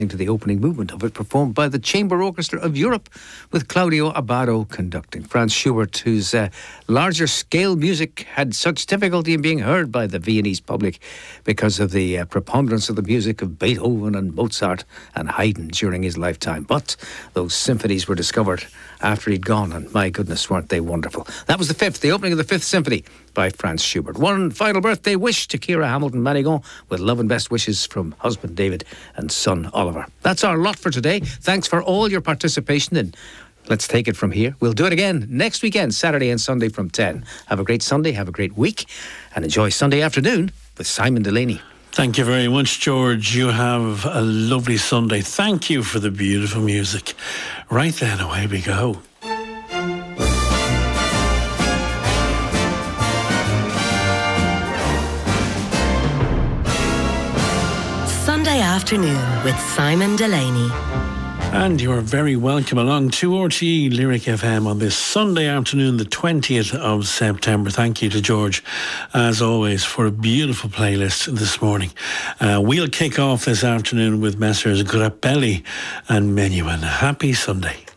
to the opening movement of it, performed by the Chamber Orchestra of Europe, with Claudio Abbado conducting. Franz Schubert, whose larger scale music had such difficulty in being heard by the Viennese public because of the preponderance of the music of Beethoven and Mozart and Haydn during his lifetime. But those symphonies were discovered after he'd gone, and my goodness, weren't they wonderful. That was the opening of the Fifth Symphony by Franz Schubert. One final birthday wish to Ciara Hamilton-Manigault, with love and best wishes from husband David and son Oliver. That's our lot for today. Thanks for all your participation in Let's Take It From Here. We'll do it again next weekend, Saturday and Sunday from 10. Have a great Sunday, have a great week, and enjoy Sunday afternoon with Simon Delaney. Thank you very much, George. You have a lovely Sunday. Thank you for the beautiful music. Right then, away we go. Sunday afternoon with Simon Delaney. And you're very welcome along to RTE Lyric FM on this Sunday afternoon, the 20th of September. Thank you to George, as always, for a beautiful playlist this morning. We'll kick off this afternoon with Messrs. Grappelli and Menuhin. Happy Sunday.